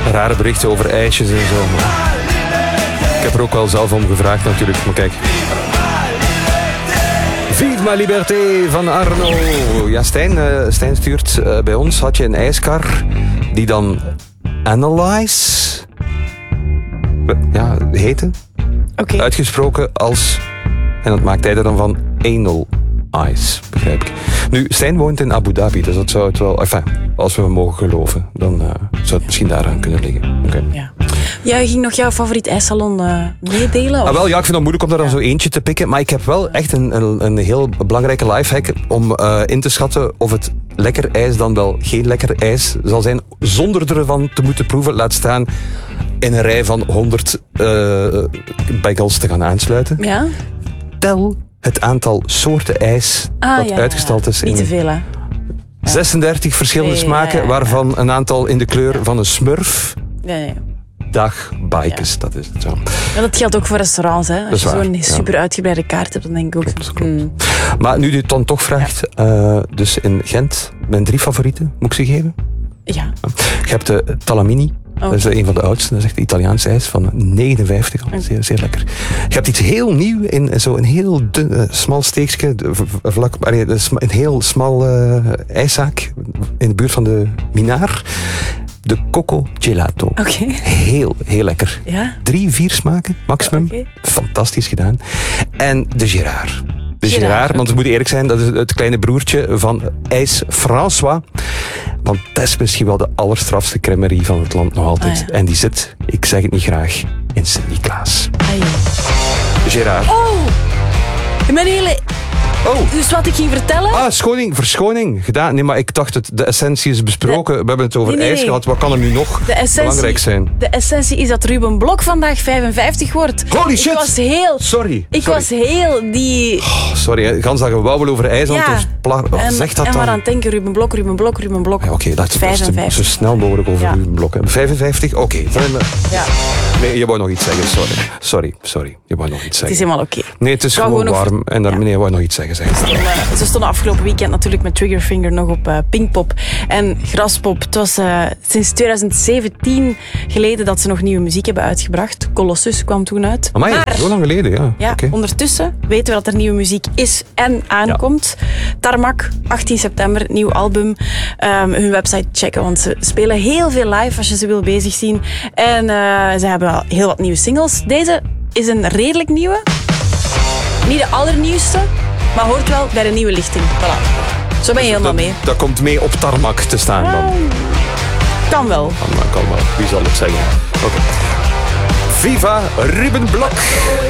rare berichten over ijsjes en zo. Maar ik heb er ook wel zelf om gevraagd natuurlijk. Maar kijk. Vive ma liberté van Arno. Ja, Stijn stuurt bij ons. Had je een ijskar die dan Analyze heette. Okay. Uitgesproken als... En dat maakt hij er dan van anal ice, begrijp ik. Nu, Stijn woont in Abu Dhabi, dus dat zou het wel... Enfin, als we hem mogen geloven, dan zou het misschien daaraan kunnen liggen. Okay. Ja. Jij ging nog jouw favoriet ijssalon meedelen? Wel, ja, ik vind het moeilijk om daar dan zo eentje te pikken, maar ik heb wel echt een heel belangrijke lifehack om in te schatten of het lekker ijs dan wel geen lekker ijs zal zijn, zonder ervan te moeten proeven. Laat staan in een rij van 100 bagels te gaan aansluiten. Ja? Tel het aantal soorten ijs dat uitgestald is. Niet te veel, hè? 36 verschillende smaken, waarvan een aantal in de kleur van een smurf. Nee. Dag, bikes, dat is het zo. Ja, dat geldt ook voor restaurants, hè. Als je zo'n super uitgebreide kaart hebt, dan denk ik ook... Klopt. Maar nu je het dan toch vraagt, dus in Gent, mijn 3 favorieten, moet ik ze geven? Ja. Je hebt de Talamini. Dat is een van de oudste. Dat is echt een Italiaans ijs van 59 al. Zeer, zeer lekker. Je hebt iets heel nieuw in zo'n heel dun, smal steekje. Een heel smal ijszaak in de buurt van de Minaar. De Coco Gelato. Okay. Heel, heel lekker. Ja? 3-4 smaken, maximum. Okay. Fantastisch gedaan. En de Gérard. De Gérard, want we moeten eerlijk zijn, dat is het kleine broertje van IJs François. Want dat is misschien wel de allerstrafste crèmerie van het land nog altijd. En die zit, ik zeg het niet graag, in Sint-Niklaas. Gérard. Oh! Mijn hele... Dus wat ik ging vertellen... Verschoning gedaan. Nee, maar ik dacht, de essentie is besproken. We hebben het over ijs gehad. Wat kan er nu nog belangrijk zijn? De essentie is dat Ruben Blok vandaag 55 wordt. Holy shit! Sorry. Was heel die... sorry, gans dat gewauwel over ijs. Zeg dat dan. En maar aan het denken, Ruben Blok. Ja, oké, dat is zo snel mogelijk over Ruben Blok. 55? Oké. Ja. Nee, je wou nog iets zeggen, sorry. Je wou nog iets zeggen. Het is helemaal oké. Nee, het is gewoon warm. En daarmee wou nog iets zeggen. Ze stonden afgelopen weekend natuurlijk met Triggerfinger nog op Pinkpop en Graspop. Het was sinds 2017 geleden dat ze nog nieuwe muziek hebben uitgebracht. Colossus kwam toen uit. Amai, zo lang geleden, ja. Ja, ondertussen weten we dat er nieuwe muziek is en aankomt. Tarmac, 18 september, nieuw album. Hun website checken, want ze spelen heel veel live als je ze wil bezig zien. En ze hebben al heel wat nieuwe singles. Deze is een redelijk nieuwe. Niet de allernieuwste, maar hoort wel bij de nieuwe lichting. Voilà. Zo ben je helemaal mee. Dat komt mee op Tarmac te staan dan. Kan wel. Kan wel. Wie zal het zeggen? Oké. Viva Ruben Blok.